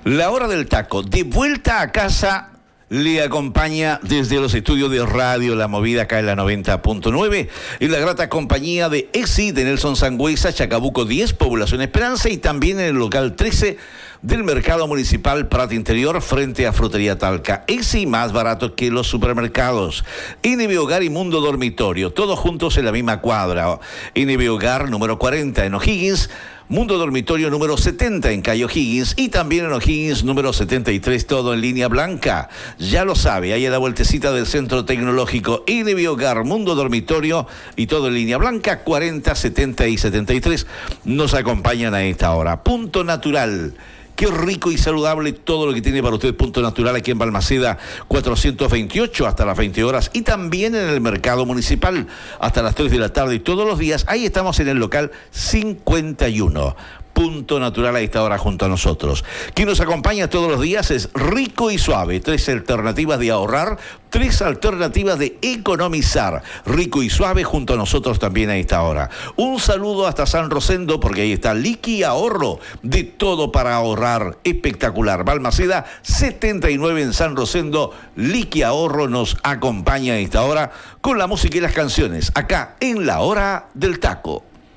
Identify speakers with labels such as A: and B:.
A: La hora del taco, de vuelta a casa, le acompaña desde los estudios de Radio La Movida, acá en la 90.9, en la grata compañía de EXI de Nelson Sangüesa, Chacabuco 10, Población Esperanza, y también en el local 13 del Mercado Municipal Prat Interior, frente a Frutería Talca. EXI, más barato que los supermercados. NB Hogar y Mundo Dormitorio, todos juntos en la misma cuadra. NB Hogar número 40 en O'Higgins, Mundo Dormitorio número 70 en Cayo Higgins, y también en O'Higgins número 73, todo en línea blanca. Ya lo sabe, ahí a la vueltecita del Centro Tecnológico. NB Hogar, Mundo Dormitorio y todo en línea blanca, 40, 70 y 73 nos acompañan a esta hora. Punto Natural. Qué rico y saludable todo lo que tiene para usted Punto Natural aquí en Balmaceda 428 hasta las 20 horas, y también en el Mercado Municipal hasta las 3 de la tarde y todos los días. Ahí estamos en el local 51. Punto Natural a esta hora junto a nosotros. Quien nos acompaña todos los días es Rico y Suave. 3 alternativas de ahorrar, 3 alternativas de economizar. Rico y Suave junto a nosotros también a esta hora. Un saludo hasta San Rosendo, porque ahí está Liqui Ahorro, de todo para ahorrar. Espectacular. Balmaceda 79 en San Rosendo. Liqui Ahorro nos acompaña a esta hora con la música y las canciones, acá en la hora del taco.